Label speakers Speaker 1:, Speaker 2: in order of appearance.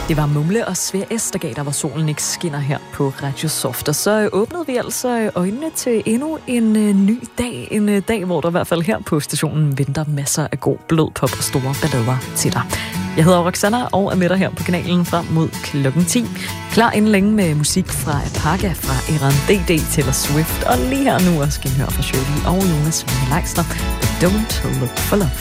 Speaker 1: Det var Mumle og Svær S, der gav dig, hvor solen ikke skinner her på Radio Soft. Og så åbnede vi altså øjnene til endnu en ny dag. En dag, hvor der i hvert fald her på stationen venter masser af god blød pop og store ballader til dig. Jeg hedder Roxanna og er med dig her på kanalen frem mod klokken 10. Klar inden længe med musik fra Apaga, fra Eran DD, Taylor Swift. Og lige her nu også skal vi høre fra Shirley og Jonas Leikster. Don't Look for Love.